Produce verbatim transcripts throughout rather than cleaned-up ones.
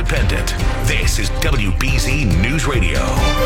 independent. This is W B Z News Radio.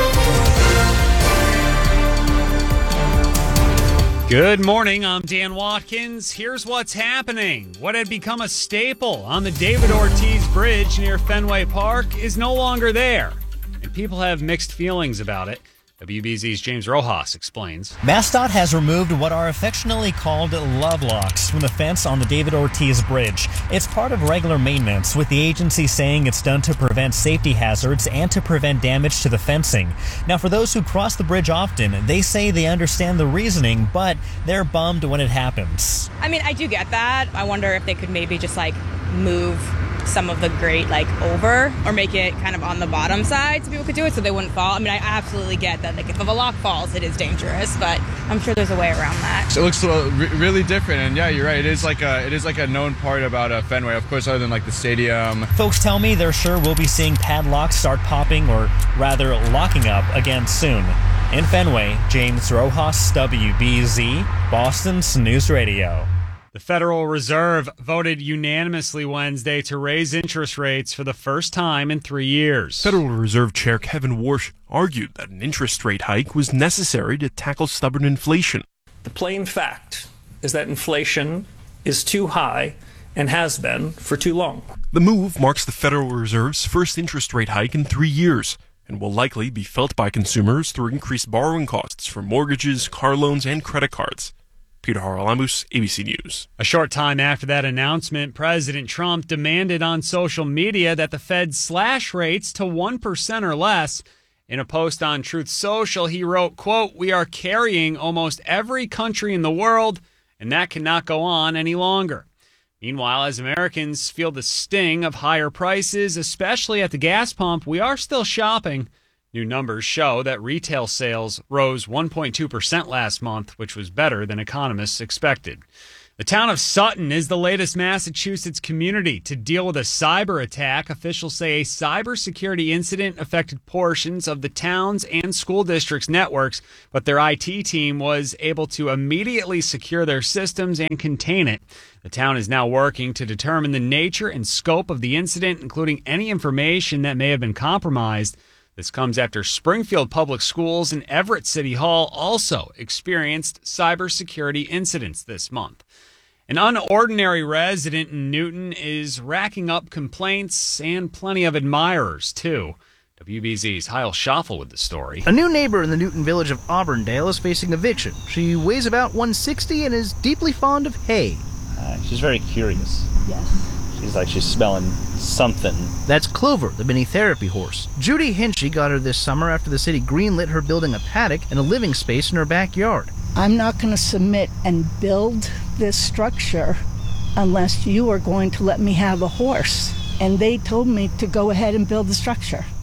Good morning, I'm Dan Watkins. Here's what's happening. What had become a staple on the David Ortiz Bridge near Fenway Park is no longer there, and people have mixed feelings about it. W B Z's James Rojas explains. MassDOT has removed what are affectionately called love locks from the fence on the David Ortiz Bridge. It's part of regular maintenance, with the agency saying it's done to prevent safety hazards and to prevent damage to the fencing. Now, for those who cross the bridge often, they say they understand the reasoning, but they're bummed when it happens. I mean, I do get that. I wonder if they could maybe just, like, move some of the grate like over or make it kind of on the bottom side so people could do it so they wouldn't fall. I mean, I absolutely get that, like, if a lock falls, it is dangerous, but I'm sure there's a way around that. It looks uh, re- really different, and yeah, you're right. It is like a it is like a known part about uh, Fenway, of course, other than like the stadium. Folks tell me they're sure we'll be seeing padlocks start popping, or rather locking up again soon. In Fenway, James Rojas, W B Z, Boston's News Radio. The Federal Reserve voted unanimously Wednesday to raise interest rates for the first time in three years. Federal Reserve Chair Kevin Warsh argued that an interest rate hike was necessary to tackle stubborn inflation. The plain fact is that inflation is too high and has been for too long. The move marks the Federal Reserve's first interest rate hike in three years and will likely be felt by consumers through increased borrowing costs for mortgages, car loans, and credit cards. Peter Haralamus, A B C News. A short time after that announcement, President Trump demanded on social media that the Fed slash rates to one percent or less. In a post on Truth Social, he wrote, quote, "We are carrying almost every country in the world, and that cannot go on any longer." Meanwhile, as Americans feel the sting of higher prices, especially at the gas pump, we are still shopping. New numbers show that retail sales rose one point two percent last month, which was better than economists expected. The town of Sutton is the latest Massachusetts community to deal with a cyber attack. Officials say a cybersecurity incident affected portions of the town's and school district's networks, but their I T team was able to immediately secure their systems and contain it. The town is now working to determine the nature and scope of the incident, including any information that may have been compromised. This comes after Springfield Public Schools and Everett City Hall also experienced cybersecurity incidents this month. An unordinary resident in Newton is racking up complaints and plenty of admirers, too. W B Z's Heil Schaffel with the story. A new neighbor in the Newton village of Auburndale is facing eviction. She weighs about one sixty and is deeply fond of hay. Uh, she's very curious. Yes. She's like she's smelling something. That's Clover, the mini therapy horse. Judy Hinchy got her this summer after the city greenlit her building a paddock and a living space in her backyard. I'm not going to submit and build this structure unless you are going to let me have a horse. And they told me to go ahead and build the structure.